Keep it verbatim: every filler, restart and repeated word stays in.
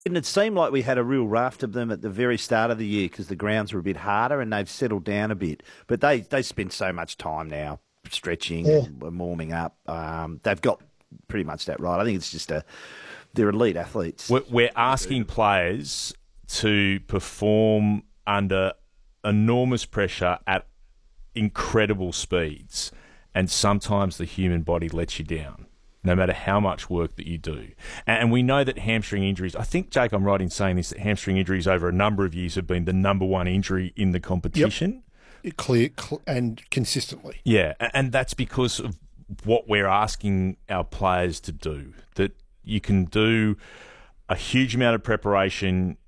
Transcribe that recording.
And it seemed like we had a real raft of them at the very start of the year because the grounds were a bit harder and they've settled down a bit. But they, they spend so much time now stretching Yeah. and warming up. Um, they've got pretty much that right. I think it's just a they're elite athletes. We're, we're asking players to perform under enormous pressure at incredible speeds, and sometimes the human body lets you down, no matter how much work that you do. And we know that hamstring injuries, I think, Jake, I'm right in saying this, that hamstring injuries over a number of years have been the number one injury in the competition. Yep. Clear, cl- and consistently. Yeah, a- and that's because of what we're asking our players to do, that you can do a huge amount of preparation